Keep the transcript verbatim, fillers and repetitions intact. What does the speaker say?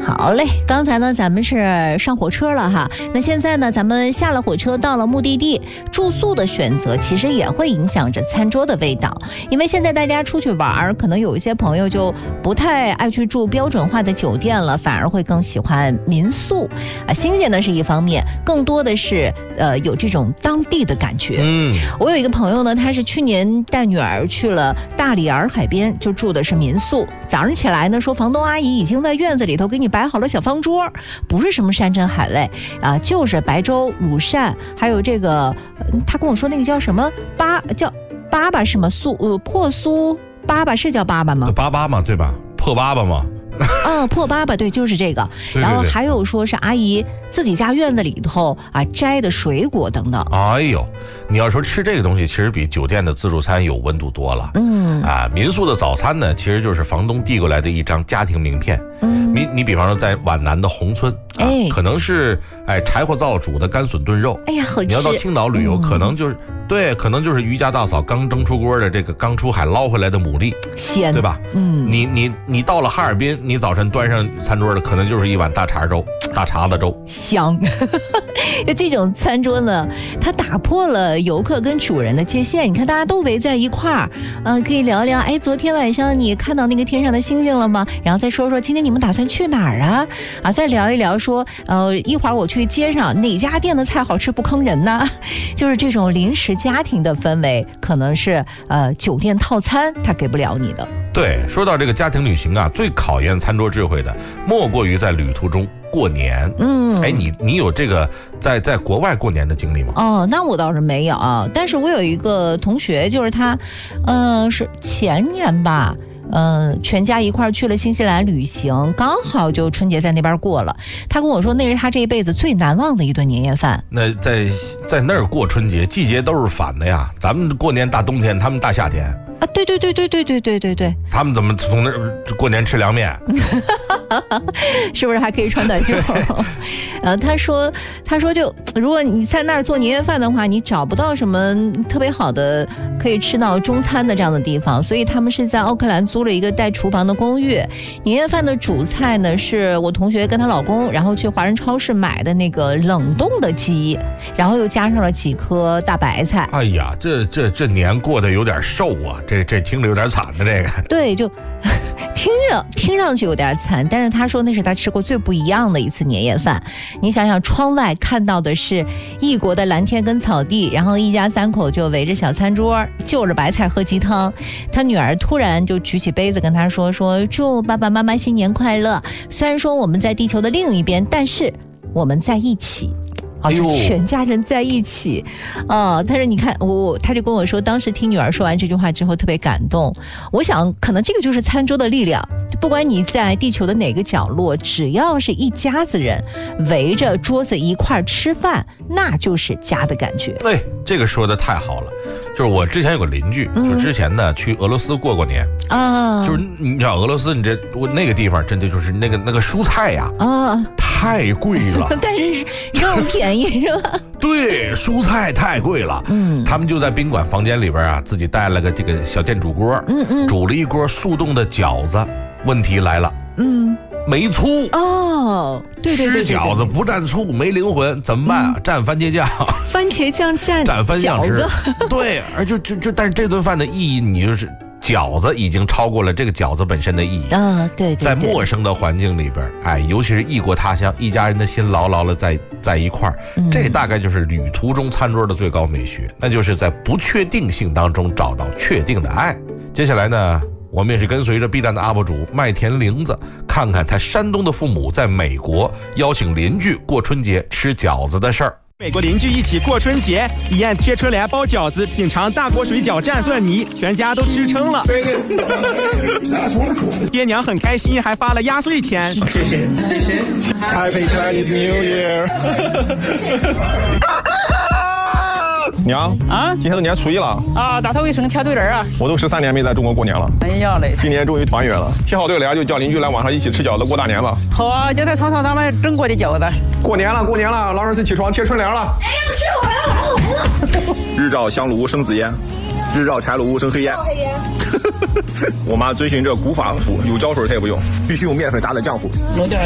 好嘞，刚才呢咱们是上火车了哈，那现在呢咱们下了火车到了目的地，住宿的选择其实也会影响着餐桌的味道，因为现在大家出去玩，可能有一些朋友就不太爱去住标准化的酒店了，反而会更喜欢民宿啊，新鲜的是一方面，更多的是呃有这种当地的感觉。嗯，我有一个朋友呢，他是去年带女儿去了大理洱海边，就住的是民宿，早上起来呢说房东阿姨已经在院子里头给你摆好了小方桌，不是什么山珍海味啊，就是白粥、乳扇，还有这个他跟我说那个叫什么粑，叫粑粑是吗？酥呃破酥粑粑是叫粑粑吗？ 粑粑嘛，对吧？破粑粑嘛。 啊，破粑粑，对，就是这个。 对对对， 然后还有说是阿姨自己家院子里头啊摘的水果等等。 哎呦，你要说吃这个东西，其实比酒店的自助餐有温度多了。嗯啊，民宿的早餐呢，其实就是房东递过来的一张家庭名片。嗯，你你比方说在皖南的宏村，啊、哎，可能是哎柴火灶煮的干笋炖肉。 哎呀，好吃。 你要到青岛旅游，嗯、可能就是对，可能就是渔家大嫂刚蒸出锅的这个刚出海捞回来的牡蛎， 鲜， 对吧？嗯，你你你到了哈尔滨，你早晨端上餐桌的可能就是一碗大碴粥，大碴子粥， 香。就这种餐桌呢，它打破了游客跟主人的界限。你看，大家都围在一块儿，嗯、呃，可以聊聊。哎，昨天晚上你看到那个天上的星星了吗？然后再说说今天你们打算去哪儿啊？啊，再聊一聊说，呃，一会儿我去街上哪家店的菜好吃不坑人呢？就是这种临时家庭的氛围，可能是呃酒店套餐它给不了你的。 对，说到这个家庭旅行啊，最考验餐桌智慧的，莫过于在旅途中过年。嗯，哎，你你有这个在在国外过年的经历吗？ 哦，那我倒是没有，但是我有一个同学，就是他，呃，是前年吧。嗯、呃，全家一块儿去了新西兰旅行，刚好就春节在那边过了。他跟我说，那是他这一辈子最难忘的一顿年夜饭。 那在在那儿过春节，季节都是反的呀。咱们过年大冬天，他们大夏天。 啊，对对对对对对对对对。 他们怎么从那儿过年吃凉面？ 是不是还可以穿短袖？呃，他说，他说就如果你在那儿做年夜饭的话，你找不到什么特别好的可以吃到中餐的这样的地方，所以他们是在奥克兰租了一个带厨房的公寓。年夜饭的主菜呢，是我同学跟她老公，然后去华人超市买的那个冷冻的鸡，然后又加上了几颗大白菜。 哎呀，这这这年过得有点瘦啊，这这听着有点惨的这个。 对，就听着听上去有点惨，但是他说那是他吃过最不一样的一次年夜饭。你想想，窗外看到的是异国的蓝天跟草地，然后一家三口就围着小餐桌，就着白菜喝鸡汤。他女儿突然就举起杯子跟他说说祝爸爸妈妈新年快乐，虽然说我们在地球的另一边，但是我们在一起。哦，就全家人在一起，哦，他说你看我，他就跟我说，当时听女儿说完这句话之后特别感动。我想，可能这个就是餐桌的力量，不管你在地球的哪个角落，只要是一家子人围着桌子一块吃饭，那就是家的感觉。 哎，这个说的太好了。就是我之前有个邻居，就之前呢、嗯、去俄罗斯过过年啊，就是你知道俄罗斯，你这我那个地方真的就是那个那个蔬菜呀啊太贵了， 但是肉便宜是吧？ 对，蔬菜太贵了。嗯，他们就在宾馆房间里边啊，自己带了个这个小电煮锅，嗯嗯，煮了一锅速冻的饺子。问题来了，嗯。没醋哦，对对 对, 对, 对, 对， 吃饺子不蘸醋没灵魂，怎么办啊？嗯、蘸番茄酱， 番茄酱蘸蘸番茄酱吃，对，而就就就，但是这顿饭的意义，你就是饺子已经超过了这个饺子本身的意义啊，对, 对, 对， 在陌生的环境里边，哎，尤其是异国他乡，一家人的心牢牢的在在一块儿、嗯，这大概就是旅途中餐桌的最高美学，那就是在不确定性当中找到确定的爱。接下来呢？我们也是跟随着 B 站的 U P 主麦田玲子，看看他山东的父母在美国邀请邻居过春节吃饺子的事儿。 美国邻居一起过春节，一按贴春联包饺子，品尝大锅水饺蘸蒜泥，全家都吃撑了。爹娘很开心，还发了压岁钱。谢谢谢谢 Happy Chinese New Year 娘啊，今天都年初一了啊，打扫卫生，贴对联啊。 我都十三年没在中国过年了。 哎呀嘞， 今年终于团圆了，贴好对联就叫邻居来晚上一起吃饺子过大年吧。 好啊，就在尝尝咱们中国的饺子。 过年了，过年了，老儿子起床贴春联了。 哎呀，是我来了，我来了。 日照香炉生紫烟，日照柴炉生黑烟。我妈遵循着古法，有胶水她也不用，必须用面粉炸的浆糊。